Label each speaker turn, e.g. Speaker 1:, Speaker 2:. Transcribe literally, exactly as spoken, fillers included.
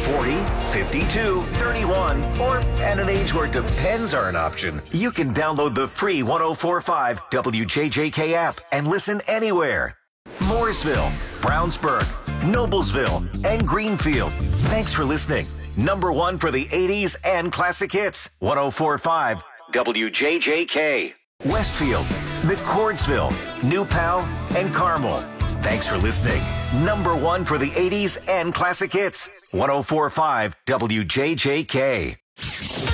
Speaker 1: forty, fifty-two, thirty-one, or at an age where depends are an option, you can download the free one oh four point five W J J K app and listen anywhere. Mooresville, Brownsburg, Noblesville, and Greenfield. Thanks for listening. Number one for the eighties and classic hits. one oh four point five W J J K. Westfield, McCordsville, New Pal, and Carmel. Thanks for listening. Number one for the eighties and classic hits. one oh four point five W J J K.